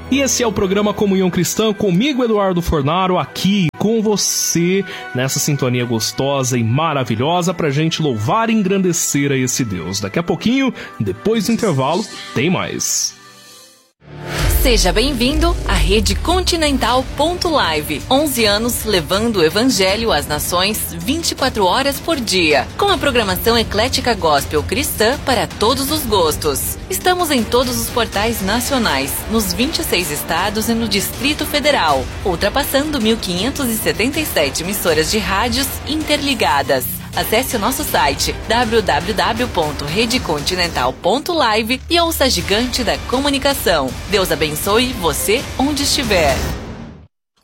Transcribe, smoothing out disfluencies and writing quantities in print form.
E esse é o programa Comunhão Cristã, comigo, Eduardo Fornaro, aqui com você, nessa sintonia gostosa e maravilhosa pra gente louvar e engrandecer a esse Deus. Daqui a pouquinho, depois do intervalo, tem mais. Seja bem-vindo à Rede Continental.live. 11 anos levando o Evangelho às nações 24 horas por dia. Com a programação eclética gospel cristã para todos os gostos. Estamos em todos os portais nacionais, nos 26 estados e no Distrito Federal, ultrapassando 1.577 emissoras de rádios interligadas. Acesse o nosso site www.redecontinental.live e ouça a gigante da comunicação. Deus abençoe você onde estiver.